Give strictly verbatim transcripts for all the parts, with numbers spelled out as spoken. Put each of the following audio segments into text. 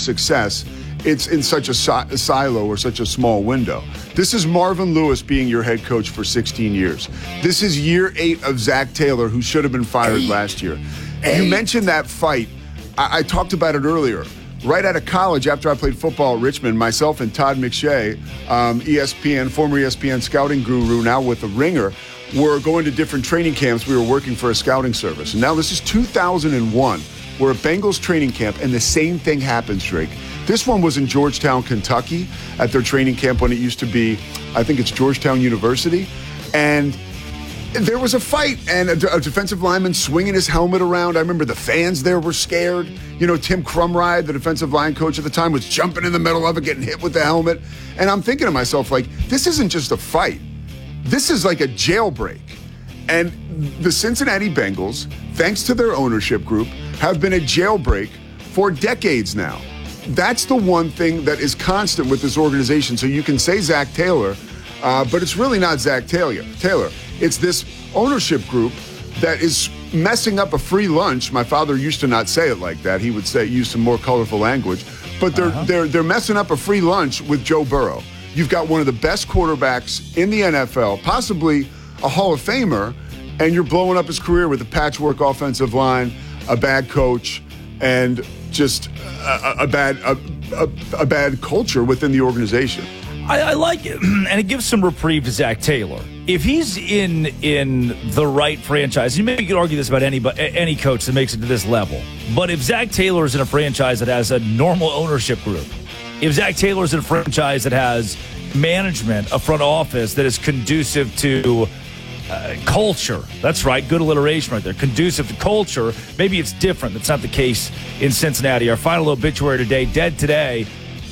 success, it's in such a, si- a silo or such a small window. This is Marvin Lewis being your head coach for sixteen years. This is year eight of Zach Taylor, who should have been fired eight. last year. Eight. You mentioned that fight. I-, I talked about it earlier. Right out of college, after I played football at Richmond, myself and Todd McShay, um, E S P N, former E S P N scouting guru, now with The Ringer, were going to different training camps. We were working for a scouting service. And now this is two thousand one. We're at Bengals training camp, and the same thing happens, Drake. This one was in Georgetown, Kentucky, at their training camp when it used to be, I think it's Georgetown University. And there was a fight, and a, a defensive lineman swinging his helmet around. I remember the fans there were scared. You know, Tim Crumride, the defensive line coach at the time, was jumping in the middle of it, getting hit with the helmet. And I'm thinking to myself, like, this isn't just a fight. This is like a jailbreak. And the Cincinnati Bengals, thanks to their ownership group, have been a jailbreak for decades now. That's the one thing that is constant with this organization. So you can say Zach Taylor, uh, but it's really not Zach Taylor. Taylor. It's this ownership group that is messing up a free lunch. My father used to not say it like that. He would say use some more colorful language. But they're uh-huh. they're they're messing up a free lunch with Joe Burrow. You've got one of the best quarterbacks in the N F L, possibly a Hall of Famer, and you're blowing up his career with a patchwork offensive line, a bad coach, and just a, a bad a, a, a bad culture within the organization. I, I like it, and it gives some reprieve to Zach Taylor. If he's in in the right franchise, and maybe you could argue this about any any coach that makes it to this level, but if Zach Taylor is in a franchise that has a normal ownership group, if Zach Taylor is in a franchise that has management, a front office that is conducive to uh, culture, that's right, good alliteration right there, conducive to culture, maybe it's different. That's not the case in Cincinnati. Our final obituary today, dead today.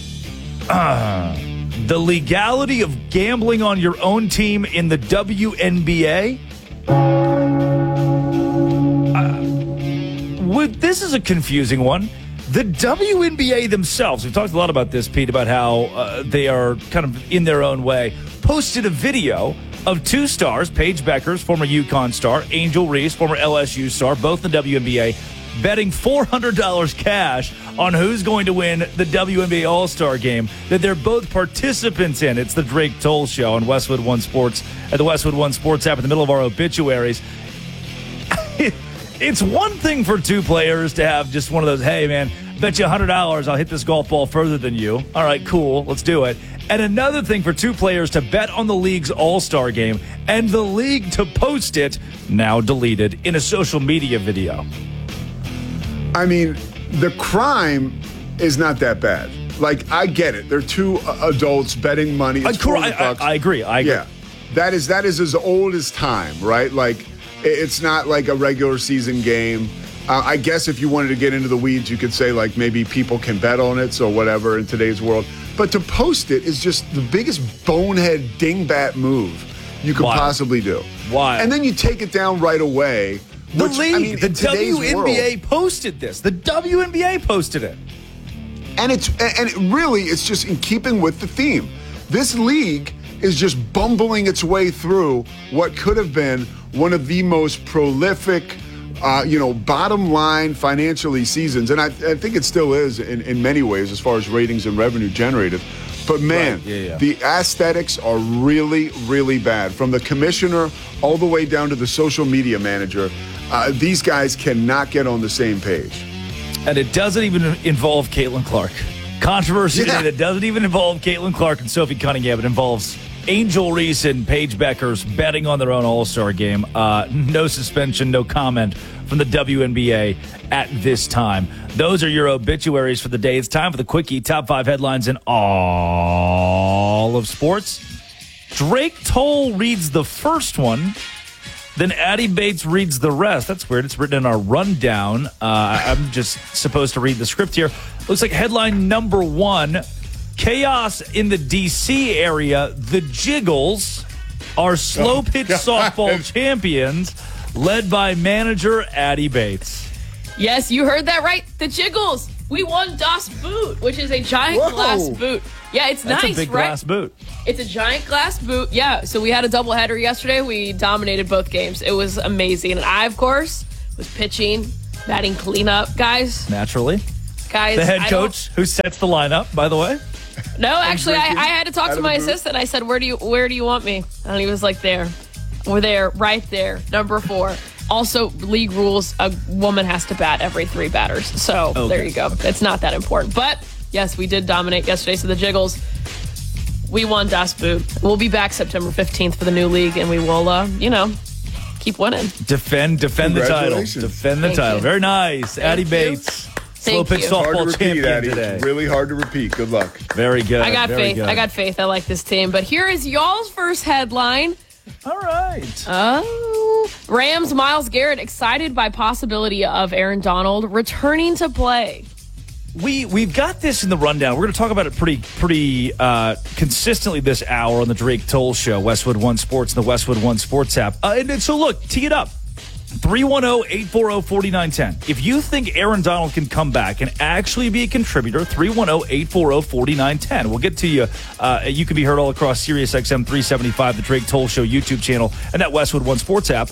Uh, The legality of gambling on your own team in the W N B A? Uh, with, this is a confusing one. The W N B A themselves, we've talked a lot about this, Pete, about how uh, they are kind of in their own way, posted a video of two stars, Paige Beckers, former UConn star, Angel Reese, former L S U star, both in the W N B A, betting four hundred dollars cash on who's going to win the W N B A All-Star Game that they're both participants in. It's the Drake Toll Show on Westwood One Sports at the Westwood One Sports app in the middle of our obituaries. It's one thing for two players to have just one of those, hey, man, bet you one hundred dollars I'll hit this golf ball further than you. All right, cool, let's do it. And another thing for two players to bet on the league's All-Star Game and the league to post it, now deleted, in a social media video. I mean, the crime is not that bad. Like, I get it. They're two uh, adults betting money. It's I, I, I agree. I agree. Yeah. That is, that is as old as time, right? Like, it's not like a regular season game. Uh, I guess if you wanted to get into the weeds, you could say, like, maybe people can bet on it, so whatever in today's world. But to post it is just the biggest bonehead dingbat move you could Why? possibly do. Why? And then you take it down right away. The Which, league, I mean, the W N B A world, posted this. The W N B A posted it. And it's and it really, it's just in keeping with the theme. This league is just bumbling its way through what could have been one of the most prolific, uh, you know, bottom line financially seasons. And I, I think it still is in, in many ways as far as ratings and revenue generated. But, man, right. yeah, yeah. the aesthetics are really, really bad. From the commissioner all the way down to the social media manager, uh, these guys cannot get on the same page. And it doesn't even involve Caitlin Clark. Controversy yeah. that it doesn't even involve Caitlin Clark and Sophie Cunningham. It involves Angel Reese and Paige Beckers betting on their own All-Star Game. Uh, no suspension, no comment from the W N B A at this time. Those are your obituaries for the day. It's time for the Quickie. Top five headlines in all of sports. Drake Toll reads the first one. Then Addie Bates reads the rest. That's weird. It's written in our rundown. Uh, I'm just supposed to read the script here. Looks like headline number one. Chaos in the D C area. The Jiggles are slow pitch oh, softball champions, led by manager Addie Bates. Yes, you heard that right. The Jiggles. We won Das Boot, which is a giant Whoa. glass boot. Yeah, it's That's nice, a big right? glass boot. It's a giant glass boot. Yeah, so we had a doubleheader yesterday. We dominated both games. It was amazing. And I, of course, was pitching, batting cleanup, guys. Naturally. Guys, The head I coach who sets the lineup, by the way. don't- No, actually, I, drinking I had to talk out to of my the booth? assistant. I said, "Where do you where do you want me?" And he was like, "There, we're there, right there, number four." Also, league rules: a woman has to bat every three batters. So Okay. there you go. It's not that important, but yes, we did dominate yesterday. So the Jiggles, we won Das Boot. We'll be back September fifteenth for the new league, and we will, uh, you know, keep winning. Defend, defend the title. Congratulations. Defend the Thank title. you. Very nice, Addie you. Bates, slow Thank pitch you. Hard to softball repeat, champion Addie. today. It's really hard to repeat. Good luck. Very good. I got very faith. Good. I got faith. I like this team. But here is y'all's first headline. All right. Oh, Rams Myles Garrett excited by possibility of Aaron Donald returning to play. We we've got this in the rundown. We're going to talk about it pretty pretty uh, consistently this hour on the Drake Toll Show, Westwood One Sports, and the Westwood One Sports app. Uh, and, and so look, tee it up. three one zero, eight four zero, four nine one zero. If you think Aaron Donald can come back and actually be a contributor, three one zero, eight four zero, four nine one zero. We'll get to you. Uh, you can be heard all across Sirius X M three seventy-five, the Drake Toll Show YouTube channel, and that Westwood One Sports app.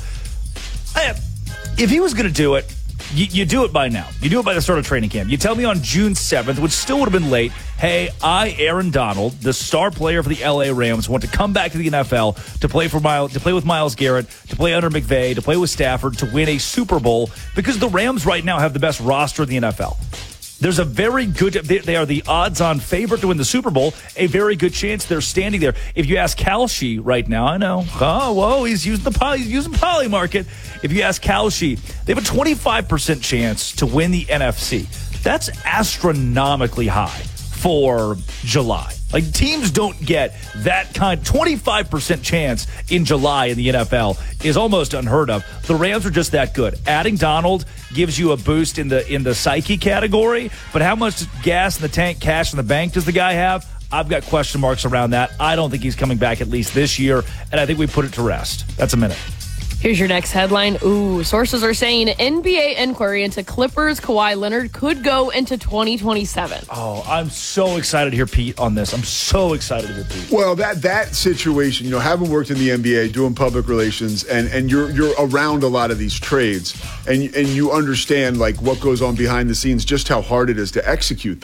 I, if he was going to do it, you, you do it by now. You do it by the start of training camp. You tell me on June seventh, which still would have been late, hey, I, Aaron Donald, the star player for the L A Rams, want to come back to the N F L to play for Myles, to play with Myles Garrett, to play under McVay, to play with Stafford, to win a Super Bowl, because the Rams right now have the best roster in the N F L. There's a very good, they, they are the odds-on favorite to win the Super Bowl, a very good chance they're standing there. If you ask Kalshi right now, I know, oh, whoa, he's using the poly, he's using poly market. If you ask Kalshi, they have a twenty-five percent chance to win the N F C. That's astronomically high for July. Like, teams don't get that kind. twenty-five percent chance in July in the N F L is almost unheard of. The Rams are just that good. Adding Donald gives you a boost in the in the psyche category, but how much gas in the tank, cash in the bank does the guy have? I've got question marks around that. I don't think he's coming back at least this year, and I think we put it to rest. That's a minute. Here's your next headline. Ooh, sources are saying N B A inquiry into Clippers Kawhi Leonard could go into twenty twenty-seven. Oh, I'm so excited to hear Pete on this. I'm so excited to hear Pete. Well, that that situation, you know, having worked in the N B A, doing public relations, and and you're you're around a lot of these trades, and and you understand like what goes on behind the scenes, just how hard it is to execute them.